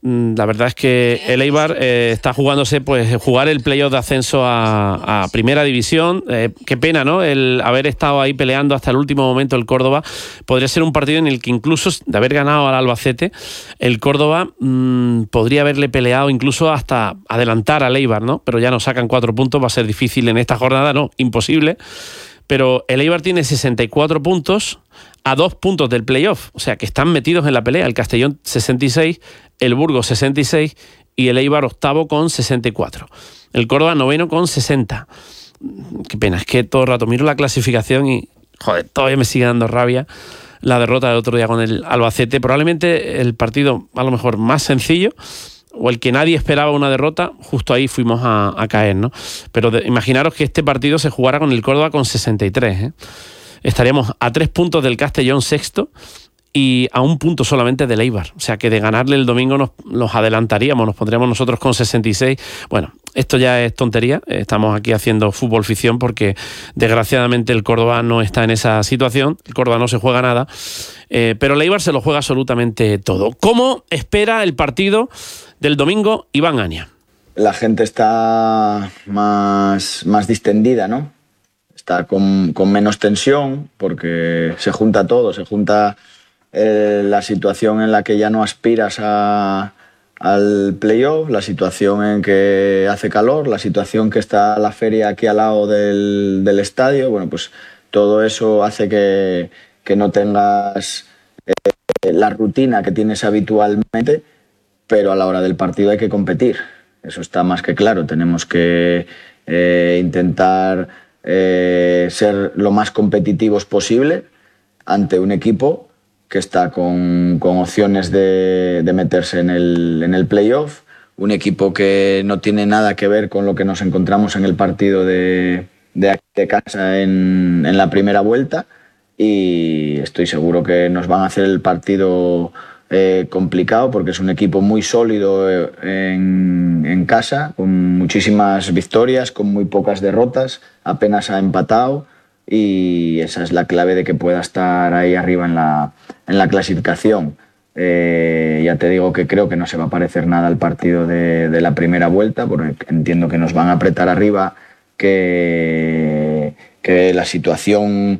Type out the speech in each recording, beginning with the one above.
La verdad es que el Eibar está jugándose, pues, jugar el playoff de ascenso a Primera División. Qué pena, ¿no? El haber estado ahí peleando hasta el último momento el Córdoba. Podría ser un partido en el que incluso de haber ganado al Albacete, el Córdoba podría haberle peleado incluso hasta adelantar al Eibar, ¿no? Pero ya nos sacan 4 puntos, va a ser difícil en esta jornada, no, imposible. Pero el Eibar tiene 64 puntos a 2 puntos del playoff, o sea que están metidos en la pelea. El Castellón 66, el Burgos 66 y el Eibar octavo con 64. El Córdoba noveno con 60. Qué pena, es que todo el rato miro la clasificación y, joder, todavía me sigue dando rabia la derrota del otro día con el Albacete. Probablemente el partido a lo mejor más sencillo, o el que nadie esperaba una derrota, justo ahí fuimos a caer, ¿no? Pero imaginaros que este partido se jugara con el Córdoba con 63, ¿eh? Estaríamos a 3 puntos del Castellón sexto y a 1 punto solamente del Eibar. O sea que de ganarle el domingo nos adelantaríamos, nos pondríamos nosotros con 66. Bueno, esto ya es tontería. Estamos aquí haciendo fútbol ficción porque desgraciadamente el Córdoba no está en esa situación. El Córdoba no se juega nada. Pero el Eibar se lo juega absolutamente todo. ¿Cómo espera el partido del domingo Iván Ania? La gente está más distendida, ¿no? Está con menos tensión porque se junta todo, se junta la situación en la que ya no aspiras al playoff, la situación en que hace calor, la situación que está la feria aquí al lado del estadio. Bueno, pues todo eso hace que no tengas la rutina que tienes habitualmente, pero a la hora del partido hay que competir. Eso está más que claro. Tenemos que intentar ser lo más competitivos posible ante un equipo que está con opciones de meterse en el playoff, un equipo que no tiene nada que ver con lo que nos encontramos en el partido de casa en la primera vuelta, y estoy seguro que nos van a hacer el partido complicado porque es un equipo muy sólido en casa, con muchísimas victorias, con muy pocas derrotas, apenas ha empatado, y esa es la clave de que pueda estar ahí arriba en la clasificación. Ya te digo que creo que no se va a parecer nada al partido de la primera vuelta, porque entiendo que nos van a apretar arriba, que la situación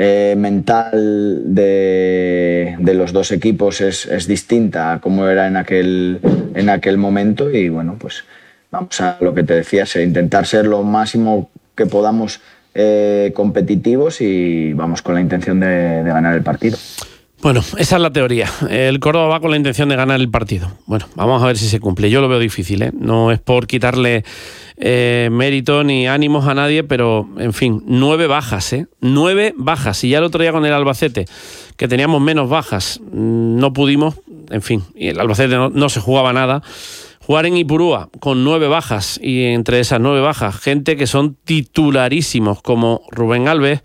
mental de los dos equipos es distinta a como era en aquel momento, y bueno, pues vamos a lo que te decía, intentar ser lo máximo que podamos competitivos, y vamos con la intención de ganar el partido. Bueno, esa es la teoría. El Córdoba va con la intención de ganar el partido. Bueno, vamos a ver si se cumple. Yo lo veo difícil, ¿eh? No es por quitarle mérito ni ánimos a nadie, pero, en fin, 9 bajas, ¿eh? 9 bajas. Y ya el otro día con el Albacete, que teníamos menos bajas, no pudimos, en fin, y el Albacete no se jugaba nada. Jugar en Ipurúa con 9 bajas, y entre esas 9 bajas, gente que son titularísimos, como Rubén Alves,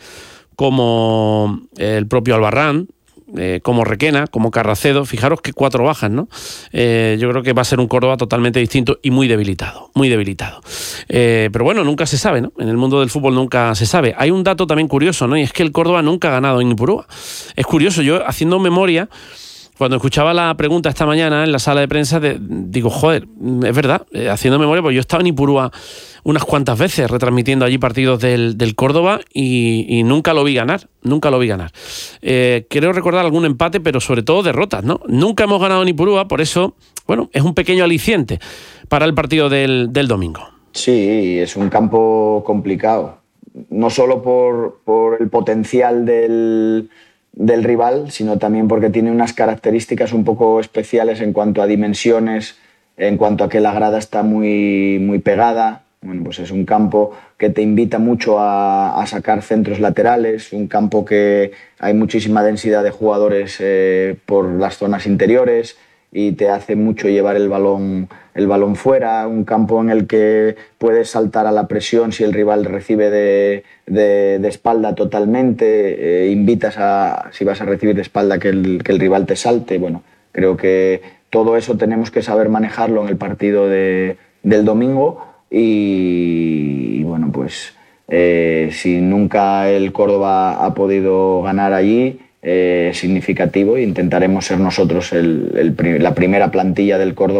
como el propio Albarrán, como Requena, como Carracedo. Fijaros que 4 bajas, ¿no? Yo creo que va a ser un Córdoba totalmente distinto y muy debilitado, muy debilitado. Pero bueno, nunca se sabe, ¿no? En el mundo del fútbol nunca se sabe. Hay un dato también curioso, ¿no? Y es que el Córdoba nunca ha ganado en Ipurúa. Es curioso, yo haciendo memoria, cuando escuchaba la pregunta esta mañana en la sala de prensa, digo, joder, es verdad, haciendo memoria, pues yo estaba en Ipurúa unas cuantas veces retransmitiendo allí partidos del Córdoba y nunca lo vi ganar, Quiero recordar algún empate, pero sobre todo derrotas, ¿no? Nunca hemos ganado en Ipurúa, por eso, bueno, es un pequeño aliciente para el partido del domingo. Sí, es un campo complicado, no solo por el potencial del rival, sino también porque tiene unas características un poco especiales en cuanto a dimensiones, en cuanto a que la grada está muy pegada. Bueno, pues es un campo que te invita mucho a sacar centros laterales, un campo que hay muchísima densidad de jugadores por las zonas interiores y te hace mucho llevar el balón fuera, un campo en el que puedes saltar a la presión si el rival recibe de espalda totalmente, invitas si vas a recibir de espalda que el rival te salte. Bueno, creo que todo eso tenemos que saber manejarlo en el partido del domingo. Y bueno, pues si nunca el Córdoba ha podido ganar allí, es significativo, e intentaremos ser nosotros la primera plantilla del Córdoba